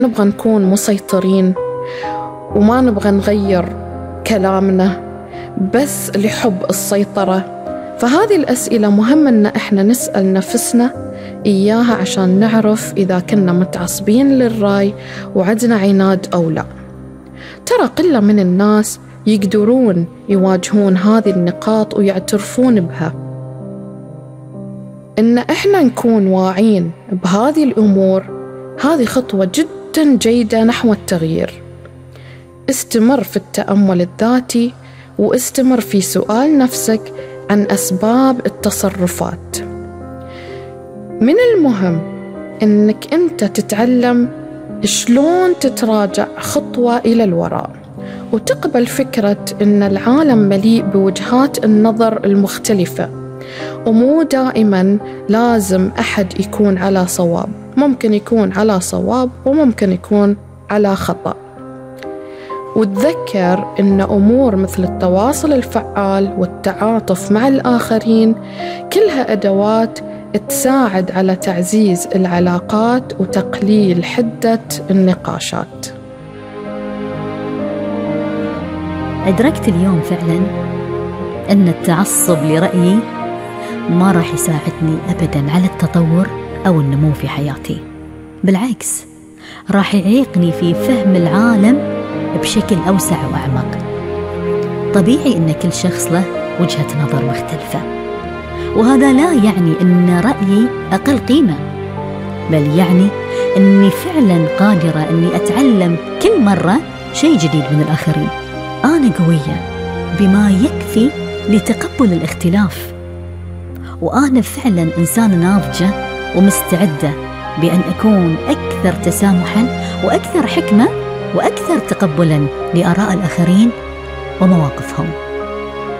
نبغى نكون مسيطرين وما نبغى نغير كلامنا بس لحب السيطرة. فهذه الأسئلة مهمة إن إحنا نسأل نفسنا إياها عشان نعرف إذا كنا متعصبين للرأي وعندنا عناد أو لا. ترى قلة من الناس يقدرون يواجهون هذه النقاط ويعترفون بها. إن إحنا نكون واعين بهذه الأمور هذه خطوة جدا جيدة نحو التغيير. استمر في التأمل الذاتي واستمر في سؤال نفسك عن أسباب التصرفات. من المهم إنك أنت تتعلم شلون تتراجع خطوة إلى الوراء وتقبل فكرة إن العالم مليء بوجهات النظر المختلفة، ومو دائما لازم أحد يكون على صواب، ممكن يكون على صواب وممكن يكون على خطأ. وتذكر إن أمور مثل التواصل الفعال والتعاطف مع الآخرين كلها أدوات تساعد على تعزيز العلاقات وتقليل حدة النقاشات. أدركت اليوم فعلا أن التعصب لرأيي ما راح يساعدني أبدا على التطور أو النمو في حياتي، بالعكس راح يعيقني في فهم العالم بشكل أوسع وأعمق. طبيعي أن كل شخص له وجهة نظر مختلفة، وهذا لا يعني أن رأيي أقل قيمة، بل يعني أني فعلا قادرة أني أتعلم كل مرة شيء جديد من الآخرين. أنا قوية بما يكفي لتقبل الاختلاف، وأنا فعلا إنسانة ناضجة ومستعدة بأن أكون أكثر تسامحا وأكثر حكمة وأكثر تقبلا لآراء الآخرين ومواقفهم.